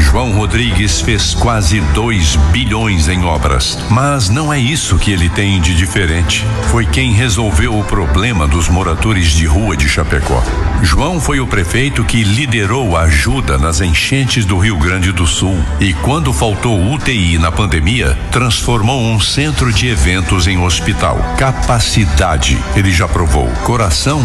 João Rodrigues fez quase 2 bilhões em obras, mas não é isso que ele tem de diferente. Foi quem resolveu o problema dos moradores de rua de Chapecó. João foi o prefeito que liderou a ajuda nas enchentes do Rio Grande do Sul e, quando faltou UTI na pandemia, transformou um centro de eventos em hospital. Capacidade, ele já provou. Coração,